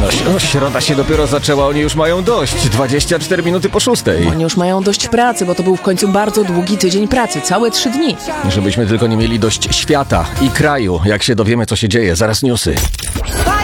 No, środa się dopiero zaczęła, oni już mają dość. 24 minuty po 6. Oni już mają dość pracy, bo to był w końcu bardzo długi tydzień pracy, całe 3 dni. Żebyśmy tylko nie mieli dość świata i kraju, jak się dowiemy, co się dzieje. Zaraz newsy.